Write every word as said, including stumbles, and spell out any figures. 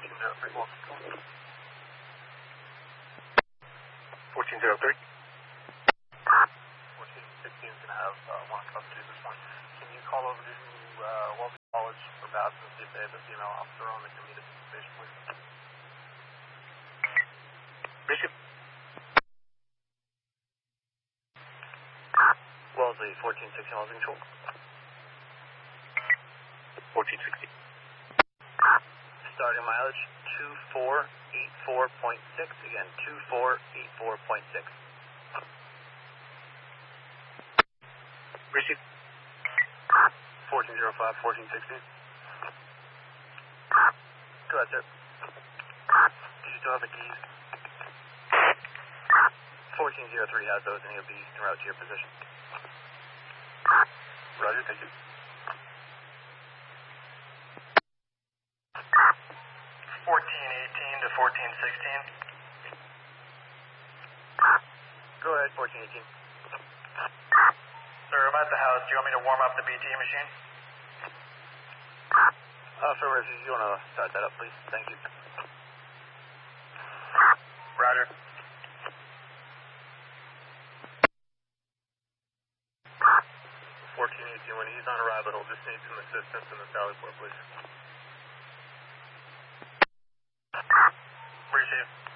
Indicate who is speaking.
Speaker 1: fourteen zero three. fourteen zero three. fourteen sixteen is going to have uh, one custody this one. Can you call over to uh, Wellesley College for Bass and see if they have a female officer on that can meet at the station, please? Bishop. Wellesley, fourteen sixteen, Wellesley Control. fourteen sixteen. Starting mileage two four eight four point six. Again, two four eight four point six. Receive. fourteen zero five, fourteen sixteen. Go ahead, sir. Do you still have the keys? fourteen zero three has those, and he'll be en route to your position. Roger, thank you. fourteen eighteen to fourteen sixteen. Go ahead, fourteen eighteen. Sir, I'm at the house. Do you want me to warm up the B T machine? Uh, for if you want to start that up, please. Thank you. Roger. fourteen eighteen, when he's on arrival, he'll just need some assistance in the Sally Port, please. Receive.